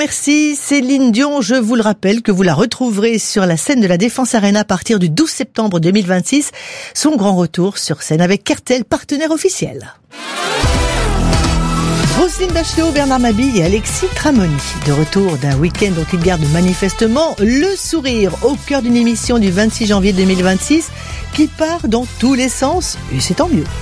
Merci Céline Dion. Je vous le rappelle que vous la retrouverez sur la scène de la Défense Arena à partir du 12 septembre 2026. Son grand retour sur scène avec Cartel, partenaire officiel. Roselyne Bachelot, Bernard Mabille et Alexis Tramoni. De retour d'un week-end dont ils gardent manifestement le sourire au cœur d'une émission du 26 janvier 2026 qui part dans tous les sens. Et c'est tant mieux.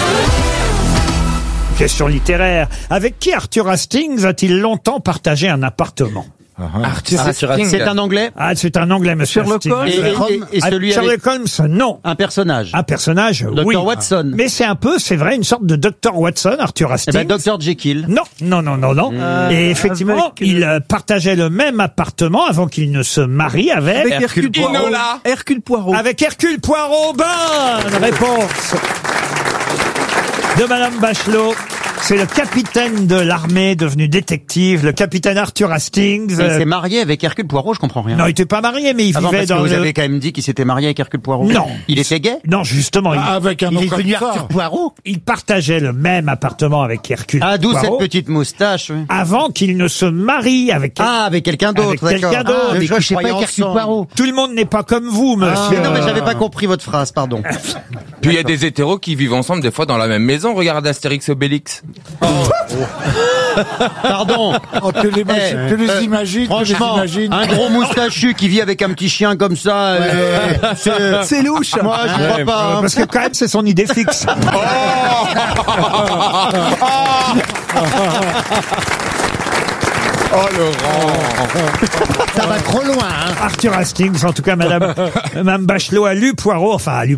Question littéraire. Avec qui Arthur Hastings a-t-il longtemps partagé un appartement? Arthur Hastings. C'est un Anglais? Ah, c'est un Anglais, monsieur Sherlock Hastings. Holmes. Et celui Sherlock Holmes, non. Un personnage. Un personnage, oui. Dr. Watson. Mais c'est un peu, c'est vrai, une sorte de Dr. Watson, Arthur Hastings. Dr. Jekyll. Non. Et effectivement, il partageait le même appartement avant qu'il ne se marie avec Hercule Poirot. Hercule Poirot. Avec Hercule Poirot. Bonne réponse de Madame Bachelot. C'est le capitaine de l'armée devenu détective, le capitaine Arthur Hastings. Il s'est marié avec Hercule Poirot, je comprends rien. Non, il n'était pas marié, mais il vivait dans vous avez quand même dit qu'il s'était marié avec Hercule Poirot. Non. Il était gay? Non, justement. Avec un Il nom est comme devenu ça. Arthur Poirot. Il partageait le même appartement avec Hercule Ah, d'où Poirot. cette petite moustache. Oui. Avant qu'il ne se marie avec... Avec quelqu'un d'autre, Avec quelqu'un d'accord. d'autre. Mais je sais pas avec Hercule Poirot. Tout le monde n'est pas comme vous, monsieur. Non, mais j'avais pas compris votre phrase, pardon. Puis il y a des hétéros qui vivent ensemble des fois dans la même maison. Regarde Astérix et Obélix. Pardon. Tu les imagines, Franchement, un gros moustachu qui vit avec un petit chien comme ça, C'est louche. moi je crois pas. Hein. Parce que quand même, c'est son idée fixe. Oh Laurent. Ça va trop loin. Hein. Arthur Hastings, en tout cas, Madame Bachelot a lu Poirot,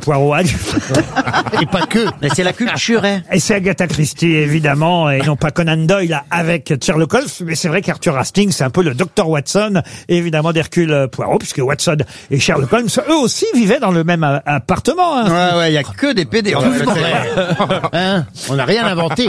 Et pas que. Mais c'est la culture, hein. Et c'est Agatha Christie, évidemment, et non pas Conan Doyle avec Sherlock Holmes, mais c'est vrai qu'Arthur Hastings, c'est un peu le Dr. Watson, évidemment, d'Hercule Poirot, puisque Watson et Sherlock Holmes, eux aussi, vivaient dans le même appartement. Hein. Ouais, il y a que des PD. Hein, on n'a rien inventé.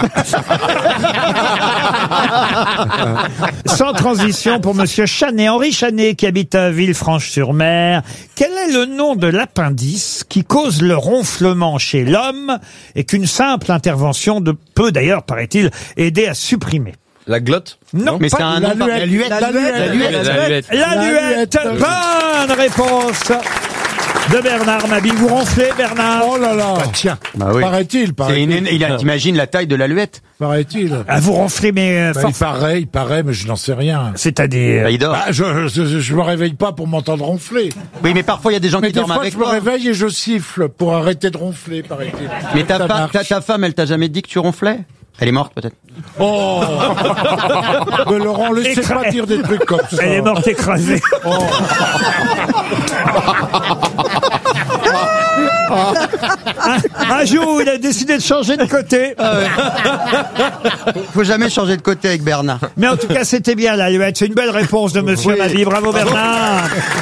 Sans transition pour monsieur Chanet, Henri Chanet, qui habite à Villefranche-sur-Mer. Quel est le nom de l'appendice qui cause le ronflement chez l'homme et qu'une simple intervention peut d'ailleurs, paraît-il, aider à supprimer? La glotte? Non, Mais pas c'est un nom. La luette. la luette. Bonne réponse de Bernard Mabille. Vous ronflez, Bernard? Oh là là. Tiens. Bah oui. Paraît-il. T'imagines la taille de la luette? Paraît-il. Ah, vous ronflez, mais Il paraît, mais je n'en sais rien. c'est-à-dire... Il dort. Je me réveille pas pour m'entendre ronfler. Oui, mais parfois il y a des gens Mais qui des dorment fois, avec je me toi. réveille et je siffle pour arrêter de ronfler, paraît-il. Mais Ça marche. ta femme, elle t'a jamais dit que tu ronflais? Elle est morte peut-être. Oh. Mais Laurent, laissez pas dire des trucs comme ça. Elle est morte écrasée. Un jour où il a décidé de changer de côté. Faut jamais changer de côté avec Bernard. Mais en tout cas, c'était bien la luette. C'est une belle réponse de monsieur Mabille. Bravo Bernard.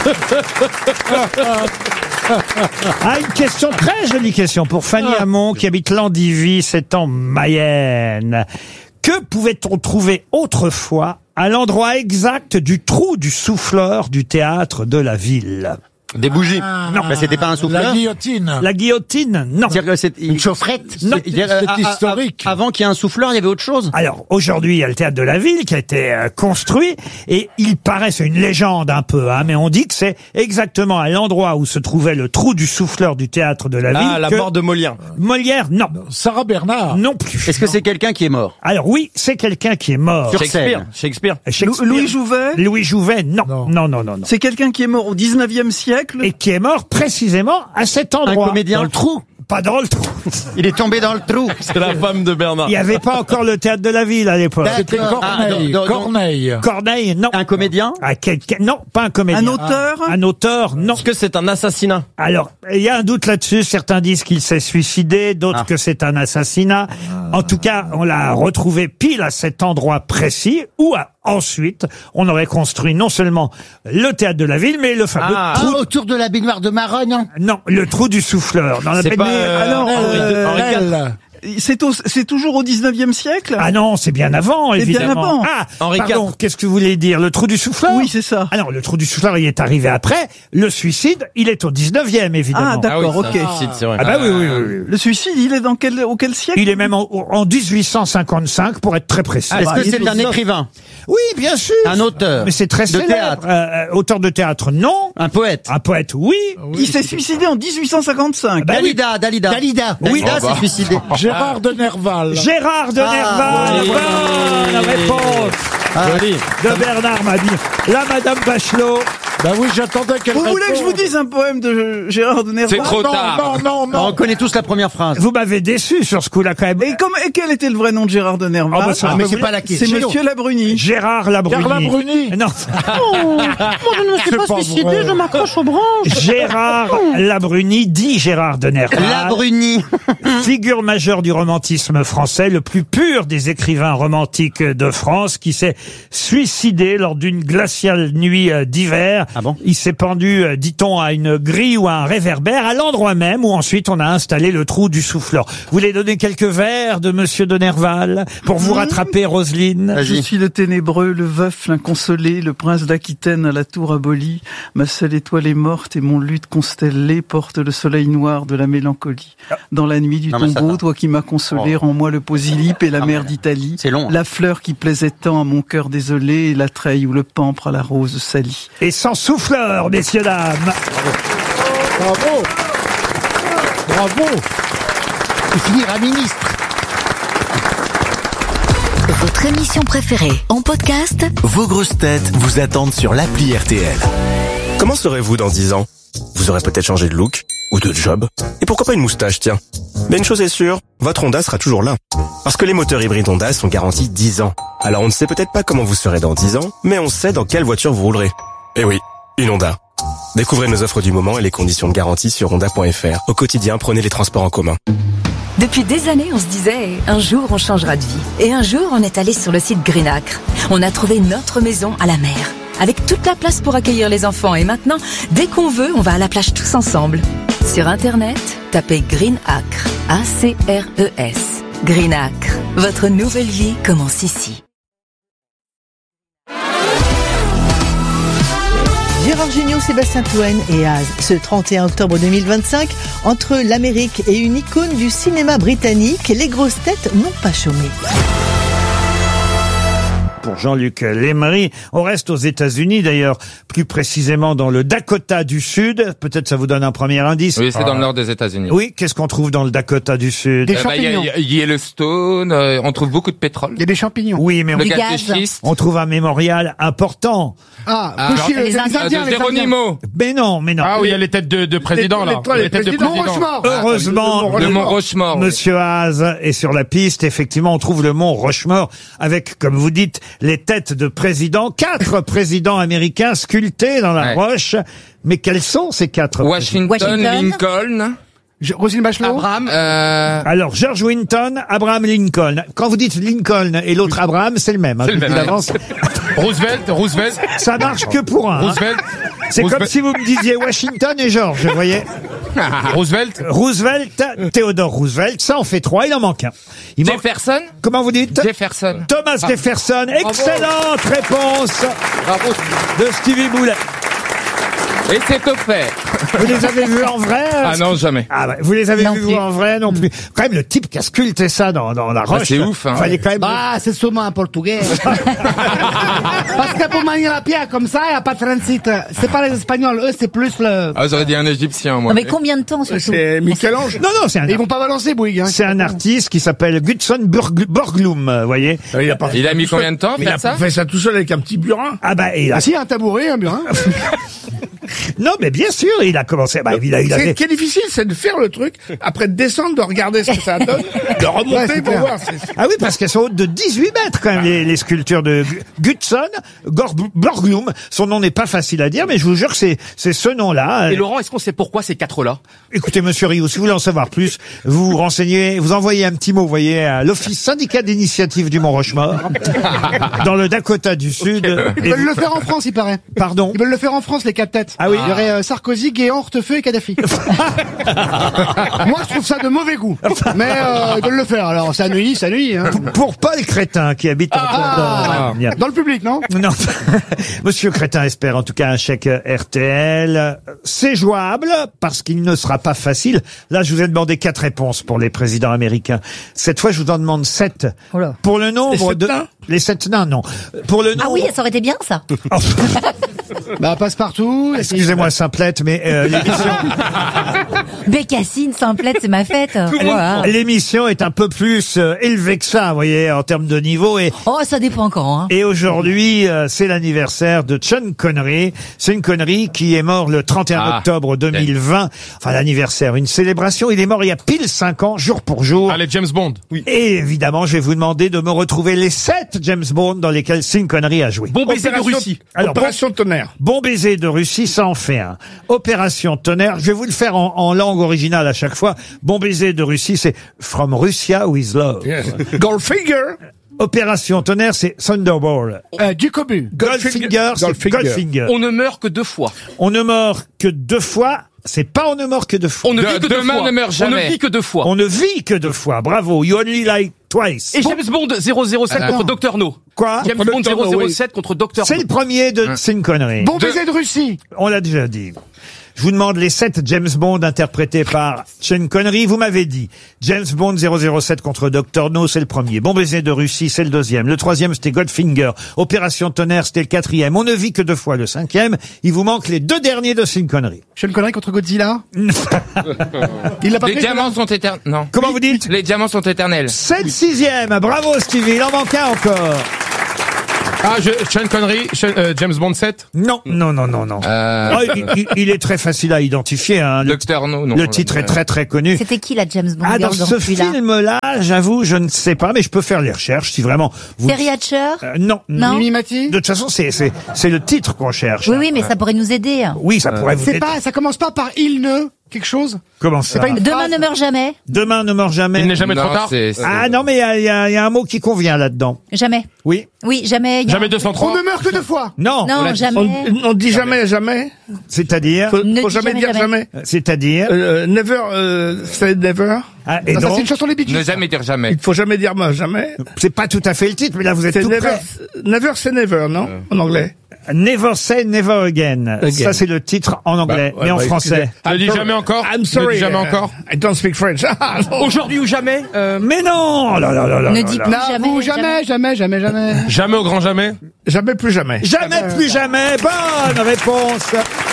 Une question, très jolie question pour Fanny Hamon qui habite Landivy, c'est en Mayenne. Que pouvait-on trouver autrefois à l'endroit exact du trou du souffleur du théâtre de la ville? Des bougies. Non. Mais c'était pas un souffleur. La guillotine. La guillotine, non. C'est-à-dire que c'est une chaufferette. Non. C'est historique. Avant qu'il y ait un souffleur, il y avait autre chose. Alors, aujourd'hui, il y a le théâtre de la ville qui a été construit et il paraît, c'est une légende un peu, mais on dit que c'est exactement à l'endroit où se trouvait le trou du souffleur du théâtre de la ville. Ah, la mort de Molière. Molière, non. Sarah Bernard. Non plus. Est-ce que c'est quelqu'un qui est mort? Alors oui, c'est quelqu'un qui est mort. Sur Shakespeare. scène. Shakespeare. Louis Jouvet. Louis Jouvet, non. Non. C'est quelqu'un qui est mort au 19e siècle. Et qui est mort précisément à cet endroit. Un comédien. Dans le trou. Pas dans le trou. Il est tombé dans le trou. C'est la femme de Bernard. Il n'y avait pas encore le théâtre de la ville à l'époque. C'était Corneille. Corneille. Corneille, non. Un comédien. Non, pas un comédien. Un auteur. Un auteur, non. Est-ce que c'est un assassinat? Alors, il y a un doute là-dessus. Certains disent qu'il s'est suicidé, d'autres que c'est un assassinat. En tout cas, on l'a retrouvé pile à cet endroit précis où ensuite, on aurait construit non seulement le théâtre de la ville, mais le fameux trou... autour de la baignoire de Marogne. Non, le trou du souffleur. Dans la C'est pas baignoire- Henri IV. c'est toujours au 19e siècle? Ah non, c'est bien avant, C'est bien évidemment. avant. Ah, Henri pardon, qu'est-ce que vous voulez dire? Le trou du souffleur? Oui, c'est ça. Ah non, le trou du souffleur, il est arrivé après. Le suicide, il est au 19e, évidemment. Ah, d'accord, ok. C'est vrai. Ah bah oui. Le suicide, il est auquel siècle? Il est même en 1855, pour être très précis. Est-ce que il c'est est un écrivain? Oui, bien sûr. Un auteur? Mais c'est très De célèbre. théâtre? Auteur de théâtre, non. Un poète? Un poète, oui. Il s'est suicidé en 1855. Bah oui. Dalida. Oui. s'est suicidé. Gérard de Nerval. Gérard de Nerval. oui. Bonne réponse de Bernard Mabille. Là, Madame Bachelot. Ben oui, j'attendais qu'elle Vous voulez que je vous réponde. dise un poème de Gérard de Nerval? C'est trop tard. Non. On connaît tous la première phrase. Vous m'avez déçu sur ce coup-là, quand même. Et quel était le vrai nom de Gérard de Nerval? Ah, bah, ça, Mais c'est pas la C'est question. Monsieur Labruni. Gérard Labruni. Carla Bruni. Non. Moi, je ne me suis C'est pas pas suicidé, vrai. je m'accroche aux branches. Gérard Labruni, dit Gérard de Nerval. Labruni. Figure majeure du romantisme français, le plus pur des écrivains romantiques de France, qui s'est suicidé lors d'une glaciale nuit d'hiver. Ah bon? Il s'est pendu, dit-on, à une grille ou à un réverbère, à l'endroit même où ensuite on a installé le trou du souffleur. Vous voulez donner quelques vers de Monsieur de Nerval pour vous rattraper, Roselyne? Je suis le ténébreux, le veuf, l'inconsolé, le prince d'Aquitaine à la tour abolie. Ma seule étoile est morte et mon luth constellé porte le soleil noir de la mélancolie. Dans la nuit du Non, mais ça tombeau, va. toi qui m'as consolé, rends-moi le posilipe et la Non, mer mais d'Italie. c'est long, hein. La fleur qui plaisait tant à mon cœur désolé et la treille ou le pampre à la rose salie. Et sans souffleur, messieurs, dames. Bravo. Il finira ministre. Votre émission préférée en podcast Vos grosses têtes vous attendent sur l'appli RTL. Comment serez-vous dans 10 ans? Vous aurez peut-être changé de look ou de job. Et pourquoi pas une moustache, tiens. Mais une chose est sûre, votre Honda sera toujours là. Parce que les moteurs hybrides Honda sont garantis 10 ans. Alors on ne sait peut-être pas comment vous serez dans 10 ans, mais on sait dans quelle voiture vous roulerez. Eh oui, une Honda. Découvrez nos offres du moment et les conditions de garantie sur honda.fr. Au quotidien, prenez les transports en commun. Depuis des années, on se disait, un jour on changera de vie. Et un jour, on est allé sur le site Greenacre. On a trouvé notre maison à la mer, avec toute la place pour accueillir les enfants. Et maintenant, dès qu'on veut, on va à la plage tous ensemble. Sur Internet, tapez Greenacre, A-C-R-E-S. Greenacre, votre nouvelle vie commence ici. Gérard Jugnot, Sébastien Toen et Az, ce 31 octobre 2025, entre l'Amérique et une icône du cinéma britannique, les grosses têtes n'ont pas chômé. Pour Jean-Luc Lemery. On reste aux États-Unis, d'ailleurs, plus précisément dans le Dakota du Sud. Peut-être ça vous donne un premier indice. Oui, c'est dans le nord des États-Unis. Oui, qu'est-ce qu'on trouve dans le Dakota du Sud? Des Il champignons. y a Yellowstone, on trouve beaucoup de pétrole. Il y a des champignons. Oui, mais Le Du gaz gaz. de schiste. on trouve un mémorial important. les Indiens, de Geronimo. Mais non. Ah oui, il y a les têtes de président, là. Les têtes de président. Heureusement, Le Mont Rushmore. oui. Monsieur Haas est sur la piste. Effectivement, on trouve le mont Rushmore avec, comme vous dites, les têtes de présidents. 4 présidents américains sculptés dans la Ouais. roche. Mais quels sont ces 4 présidents? Washington, Lincoln. Roselyne Bachelot. Abraham. Alors, George Winton, Abraham Lincoln. Quand vous dites Lincoln et l'autre Abraham, c'est le même. C'est le même, d'avance. Roosevelt. Ça marche que pour un. hein. Roosevelt. C'est comme Roosevelt. si vous me disiez Washington et George, vous voyez. Roosevelt. Roosevelt, Theodore Roosevelt, ça en fait 3, il en manque un. Il manque... Jefferson. Comment vous dites? Jefferson. Thomas Jefferson, excellente réponse Bravo. de Stevie Boulet. Et c'est au fait. Vous les avez vus en vrai? Ah non, jamais. Ah ouais, vous les avez Non vus plus. vous en vrai non plus. Quand même le type qui a sculpté ça dans la roche. c'est ouf, hein. Fallait quand même. Ah, c'est sûrement un portugais. Parce que pour manier la pierre comme ça, il n'y a pas de transit. C'est pas les Espagnols, eux, c'est plus le... Ah, j'aurais dit un Égyptien, moi. Non, mais combien de temps, surtout? C'est Michel-Ange. Non, c'est un. Ils vont pas balancer Bouygues. Hein. C'est un artiste qui s'appelle Gutzon Borglum, vous voyez. Il a mis combien de temps à faire ça? fait ça tout seul avec un petit burin. Ah bah il a... Ah si, un tabouret, un burin. Non mais bien sûr, il a commencé. Bah, il avait... Ce qui est difficile, c'est de faire le truc, après de descendre, de regarder ce que ça donne, de remonter pour voir. Ah oui, parce qu'elles sont hautes de 18 mètres quand même, les sculptures de Gutzon Borglum. Son nom n'est pas facile à dire, mais je vous jure que c'est ce nom-là. Et Laurent, est-ce qu'on sait pourquoi ces 4-là? Écoutez, monsieur Rioux, si vous voulez en savoir plus, vous vous renseignez, vous envoyez un petit mot, vous voyez, à l'Office syndicat d'initiative du Mont-Rushmore, dans le Dakota du Sud. Ils veulent le faire en France, il paraît. Pardon? Ils veulent le faire en France, les 4 têtes. Ah oui? Il y aurait Sarkozy, Guéant, Hortefeux et Kadhafi. Moi, je trouve ça de mauvais goût. Mais de le faire, alors ça nuit. Hein. Pour Paul Crétin, qui habite en Dordogne. Dans le public, non? Non. Monsieur Crétin espère en tout cas un chèque RTL. C'est jouable parce qu'il ne sera pas facile. Là, je vous ai demandé 4 réponses pour les présidents américains. Cette fois, je vous en demande 7. Oh là. Pour le nombre de... Les 7 nains, non. Pour le nombre... Ah oui, ça aurait été bien, ça. Bah, Passe-Partout. Excusez-moi, Simplette, mais l'émission... Bécassine, Simplette, c'est ma fête. Voilà. L'émission est un peu plus élevée que ça, vous voyez, en termes de niveau. Et, oh, ça dépend quand. Hein. Et aujourd'hui, c'est l'anniversaire de Sean Connery. Sean Connery qui est mort le 31 octobre 2020. Enfin, l'anniversaire, une célébration. Il est mort il y a pile 5 ans, jour pour jour. Allez, James Bond. Oui. Et évidemment, je vais vous demander de me retrouver les 7 James Bond dans lesquels Sean Connery a joué. Bon baiser de Russie. Alors, Opération Tonnerre. Bon baiser de Russie, ça en fait un. Opération Tonnerre, je vais vous le faire en langue originale à chaque fois. Bon baiser de Russie, c'est From Russia with Love. Yes. Goldfinger. Opération Tonnerre, c'est Thunderball. Du cobu. Goldfinger, c'est Goldfinger. On ne meurt que 2 fois. On ne meurt que 2 fois. C'est pas on ne meurt que 2 fois. On ne vit que 2 fois. Ne meurt jamais. On ne vit que 2 fois. On ne vit que 2 fois. Bravo. You only like twice. Et James Bond 007 contre Dr. No. Quoi? James Bond 007 contre Dr. No. C'est le premier de Sean Connery. Bon baiser de Russie. On l'a déjà dit. Je vous demande les 7 James Bond interprétés par Sean Connery. Vous m'avez dit James Bond 007 contre Dr. No, c'est le premier. Bon baiser de Russie, c'est le deuxième. Le troisième, c'était Goldfinger. Opération Tonnerre, c'était le quatrième. On ne vit que 2 fois, le cinquième. Il vous manque les 2 derniers de Sean Connery. Sean Connery contre Godzilla. Il l'a pas Les diamants sont éternels. Non. Comment vous dites? Les diamants sont éternels. C'est le 6e. Bravo Stevie. Il en manque un encore. Sean Connery, James Bond 7? Non. Il est très facile à identifier. Hein. Docteur No, non. Le titre est très très connu. C'était qui la James Bond dans ce film-là, j'avoue, je ne sais pas, mais je peux faire les recherches si vraiment. Terry Hatcher? Non. Mimi Mati? De toute façon, c'est le titre qu'on cherche. Oui, mais ça pourrait nous aider. Oui, ça pourrait vous aider. Ça commence pas par il ne quelque chose? Comment ça? Demain ne meurt jamais. Demain ne meurt jamais. Il n'est jamais trop tard. Ah non, mais il y a un mot qui convient là-dedans. Jamais. Oui. Oui, jamais. Jamais 203. On ne meurt que 2 fois. Non. Non, jamais. On dit jamais. C'est-à-dire? Faut jamais dire jamais. C'est-à-dire? Never, c'est never. Ah, et Ça, donc, c'est une chanson des Bee Gees. Ne jamais dire jamais. Il faut jamais dire jamais. c'est pas tout à fait le titre, mais là vous êtes C'est tout never. près. Never, c'est never, non? En anglais. Never say never again. Ça c'est le titre en anglais, mais en français. Ne dis jamais encore. I'm sorry. Ne dis jamais encore. I don't speak French. Aujourd'hui ou jamais. Mais non! Ne dis plus jamais. Ou jamais. Jamais au grand jamais. Jamais plus jamais. Jamais plus jamais. Bonne réponse.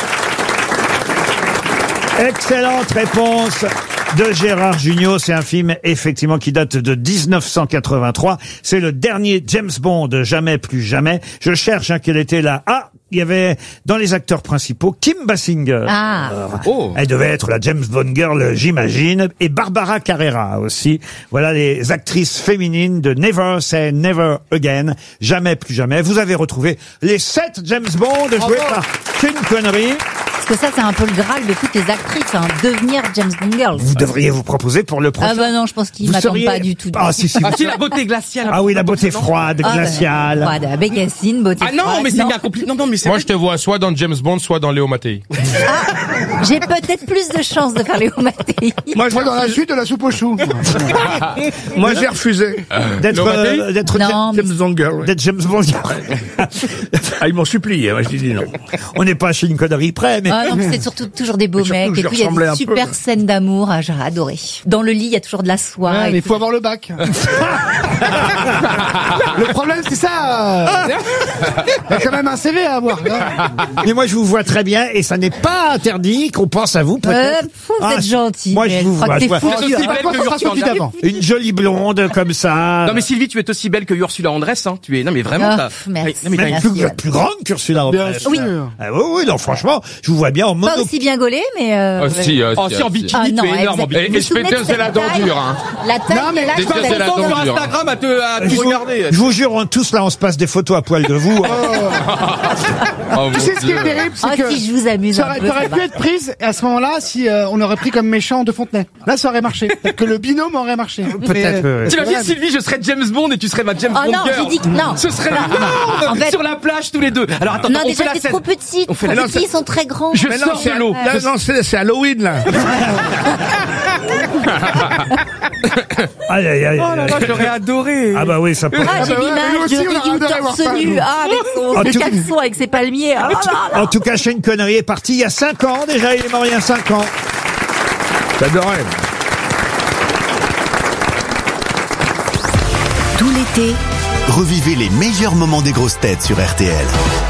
Excellente réponse de Gérard Jugnot. C'est un film, effectivement, qui date de 1983. C'est le dernier James Bond, Jamais plus jamais. Je cherche quelle était là. Ah, il y avait, dans les acteurs principaux, Kim Basinger. Ah. Elle devait être la James Bond girl, j'imagine. Et Barbara Carrera aussi. Voilà les actrices féminines de Never Say Never Again. Jamais plus jamais. Vous avez retrouvé les 7 James Bond joués par Sean Connery. Parce que ça, c'est un peu le Graal de toutes les actrices, devenir James Bond girl. Vous devriez vous proposer pour le prochain. Ah bah non, je pense qu'ils m'attendent pas du tout. Ah si. Si, la beauté glaciale. Ah oui, la beauté froide, glaciale. Froide, Bécassine, beauté froide. Ah non, mais c'est bien compliqué. Non, mais c'est Moi, je te vois soit dans James Bond, soit dans Léo Mattei. J'ai peut-être plus de chances de faire Léo Mattei. Moi, je vois dans la suite de la soupe aux choux. Moi, j'ai refusé d'être James Bond girl. D'être James Bond. Ils m'ont supplié. Moi, je dis non. On n'est pas chez une connerie près, mais. Ah non, c'est surtout toujours des beaux mecs. Et puis, il y a des super scènes d'amour. Ah, j'ai adoré. Dans le lit, il y a toujours de la soie. Mais il faut avoir le bac. Le problème, c'est ça. Il y a quand même un CV à avoir. Mais moi, je vous vois très bien et ça n'est pas interdit qu'on pense à vous, peut-être. Vous êtes gentil. Moi, je vous vois. Une jolie blonde comme ça. Non, mais Sylvie, tu es aussi belle que Ursula Andress, hein. Tu es, non, mais vraiment, merci. Plus grande qu'Ursula Andress. Oui. Oui, non, franchement, je vous vois bien en mono. Pas aussi bien gaulé, mais si, en bikini, tu es énorme en bikini. Et je pétais, c'est la dure, hein. La taille, non, mais là, je c'est la sur Instagram à te regarder. Je vous jure, tous là, on se passe des photos à poil de vous. Tu sais ce qui est terrible, c'est que si je vous amuse un peu, t'aurais pu être surprise, et à ce moment-là, si on aurait pris comme méchant De Fontenay. Là, ça aurait marché. Peut-être que le binôme aurait marché. Peut-être. T'imagines Sylvie, je serais James Bond et tu serais ma James Bond non, girl. j'ai dit que non. Ce serait En fait- sur la plage tous les deux. Alors attends, Non, on fait déjà, la t'es scène. trop petit. On fait Trop la- petits, ils sont très grands. Je Mais non, sors de l'eau. Là, non, c'est Halloween, là. Aïe, aïe, aïe. Oh là là, j'aurais adoré. Ah bah oui, ça peut. Ah, j'ai bah ouais, l'image nous aussi, de on a Régine adoré voir torse ça. nu, avec En son tout- caleçon, avec ses palmiers. Ah, là, là. En tout cas, Sean Connery est parti il y a 5 ans déjà. Il est mort il y a 5 ans. J'adorais. Tout l'été, Revivez les meilleurs moments des grosses têtes sur RTL.